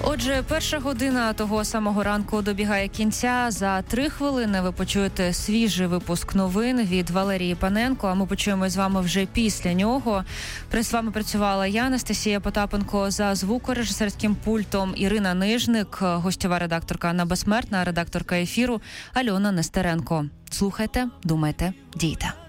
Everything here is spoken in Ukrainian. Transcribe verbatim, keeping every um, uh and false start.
Отже, перша година того самого ранку добігає кінця. За три хвилини ви почуєте свіжий випуск новин від Валерії Паненко, а ми почуємо з вами вже після нього. З вами працювала я, Анастасія Потапенко, за звукорежисерським пультом Ірина Нижник, гостьова редакторка Анна Безсмертна, редакторка ефіру Альона Нестеренко. Слухайте, думайте, дійте.